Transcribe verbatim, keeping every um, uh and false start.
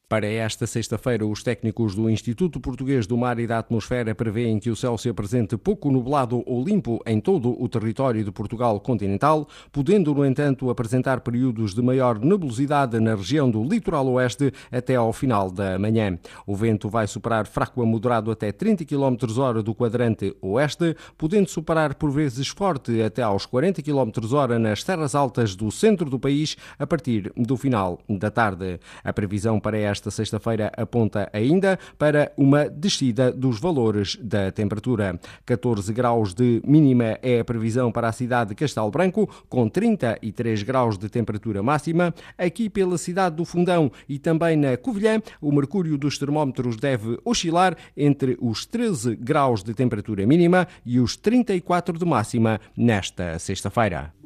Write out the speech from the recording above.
Para esta sexta-feira, os técnicos do Instituto Português do Mar e da Atmosfera prevêem que o céu se apresente pouco nublado ou limpo em todo o território de Portugal continental, podendo, no entanto, apresentar períodos de maior nebulosidade na região do litoral oeste até ao final da manhã. O vento vai soprar fraco a moderado até trinta quilómetros hora do quadrante oeste, podendo soprar por vezes forte até aos quarenta quilómetros hora nas terras altas do centro do país a partir do final da tarde. A previsão para esta Esta sexta-feira aponta ainda para uma descida dos valores da temperatura. catorze graus de mínima é a previsão para a cidade de Castelo Branco, com trinta e três graus de temperatura máxima. Aqui pela cidade do Fundão e também na Covilhã, o mercúrio dos termómetros deve oscilar entre os treze graus de temperatura mínima e os trinta e quatro de máxima nesta sexta-feira.